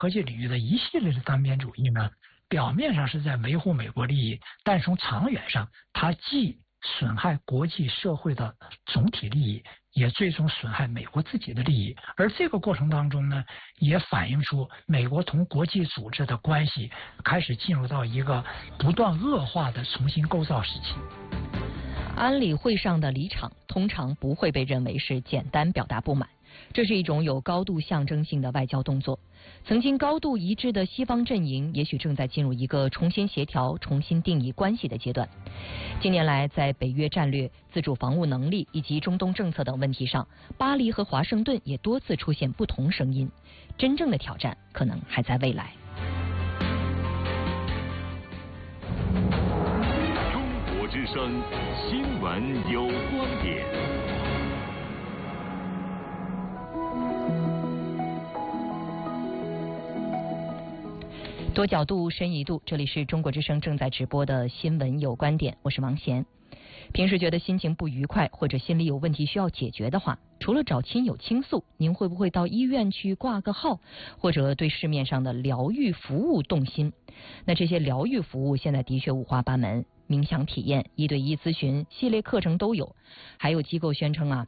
国际领域的一系列的单边主义呢，表面上是在维护美国利益，但从长远上，它既损害国际社会的总体利益，也最终损害美国自己的利益。而这个过程当中呢，也反映出美国同国际组织的关系开始进入到一个不断恶化的重新构造时期。 安理会上的离场通常不会被认为是简单表达不满，这是一种有高度象征性的外交动作。曾经高度一致的西方阵营也许正在进入一个重新协调、重新定义关系的阶段。近年来，在北约战略、自主防务能力以及中东政策等问题上，巴黎和华盛顿也多次出现不同声音。真正的挑战可能还在未来。 中国之声新闻有观点。 多角度深一度，这里是中国之声正在直播的新闻有观点，我是王贤。平时觉得心情不愉快或者心里有问题需要解决的话，除了找亲友倾诉，您会不会到医院去挂个号，或者对市面上的疗愈服务动心？那这些疗愈服务现在的确五花八门，冥想体验、1对1咨询、系列课程都有，还有机构宣称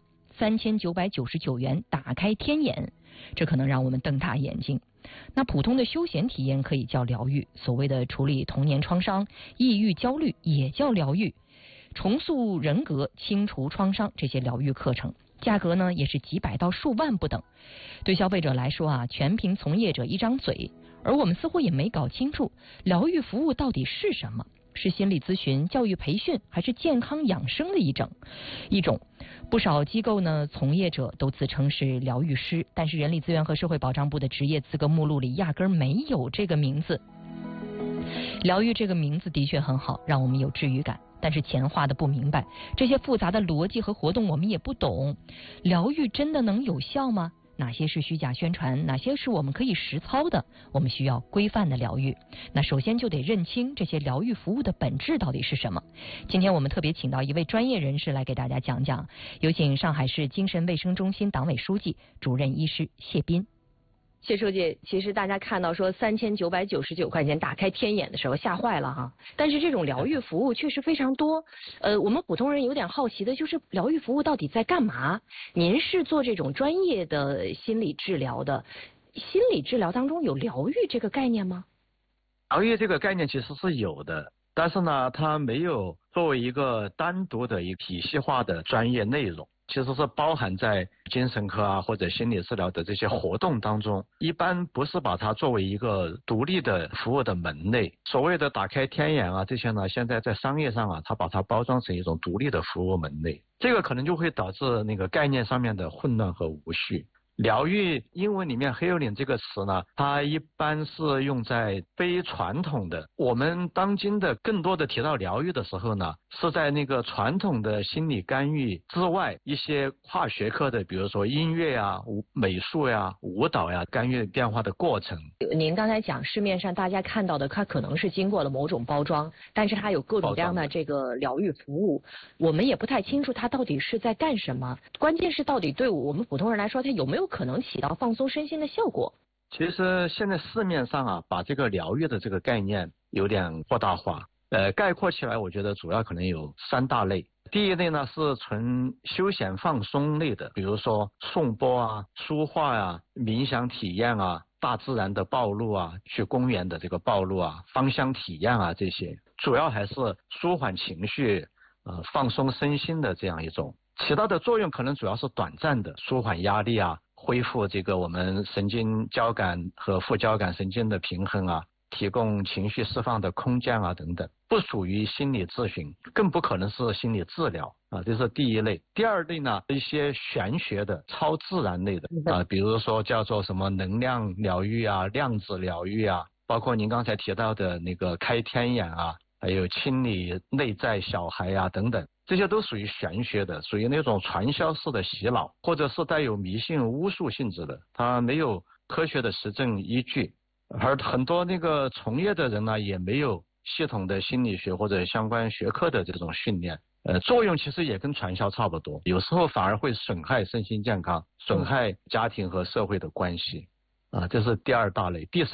3999元打开天眼，这可能让我们瞪大眼睛。那普通的休闲体验可以叫疗愈，所谓的处理童年创伤、抑郁焦虑也叫疗愈，重塑人格、清除创伤，这些疗愈课程价格呢也是几百到数万不等。对消费者来说全凭从业者一张嘴，而我们似乎也没搞清楚疗愈服务到底是什么，是心理咨询、教育培训，还是健康养生的一种。不少机构呢，从业者都自称是疗愈师，但是人力资源和社会保障部的职业资格目录里压根没有这个名字。疗愈这个名字的确很好，让我们有治愈感，但是钱花的不明白，这些复杂的逻辑和活动我们也不懂。疗愈真的能有效吗？哪些是虚假宣传，哪些是我们可以实操的？我们需要规范的疗愈。那首先就得认清这些疗愈服务的本质到底是什么。今天我们特别请到一位专业人士来给大家讲讲，有请上海市精神卫生中心党委书记、主任医师谢斌。谢书记，其实大家看到说3999块钱打开天眼的时候吓坏了哈，但是这种疗愈服务确实非常多。我们普通人有点好奇的就是疗愈服务到底在干嘛？您是做这种专业的心理治疗的，心理治疗当中有疗愈这个概念吗？ 疗愈这个概念其实是有的，但是呢，它没有作为一个单独的一个体系化的专业内容。其实是包含在精神科或者心理治疗的这些活动当中，一般不是把它作为一个独立的服务的门类。所谓的打开天眼这些呢，现在在商业上它把它包装成一种独立的服务门类，这个可能就会导致那个概念上面的混乱和无序。疗愈英文里面 healing 这个词呢，它一般是用在非传统的，我们当今的更多的提到疗愈的时候呢，是在那个传统的心理干预之外，一些跨学科的，比如说音乐美术舞蹈干预变化的过程。 您刚才讲市面上大家看到的，它可能是经过了某种包装，但是它有各种各样的这个疗愈服务，我们也不太清楚它到底是在干什么。关键是到底对我们普通人来说，它有没有可能起到放松身心的效果？ 其实现在市面上把这个疗愈的这个概念有点扩大化，概括起来我觉得主要可能有3大类。第一类呢是纯休闲放松类的，比如说颂钵书画冥想体验大自然的暴露去公园的这个暴露芳香体验这些，主要还是舒缓情绪放松身心的这样一种，起到的作用可能主要是短暂的，舒缓压力恢复这个我们神经交感和副交感神经的平衡提供情绪释放的空间等等，不属于心理咨询，更不可能是心理治疗这是第一类。第二类呢，一些玄学的超自然类的比如说叫做什么能量疗愈量子疗愈包括您刚才提到的那个开天眼还有清理内在小孩等等，这些都属于玄学的，属于那种传销式的洗脑，或者是带有迷信巫术性质的，它没有科学的实证依据。而很多那个从业的人呢，也没有系统的心理学或者相关学科的这种训练，作用其实也跟传销差不多，有时候反而会损害身心健康，损害家庭和社会的关系。 这是第二大类。第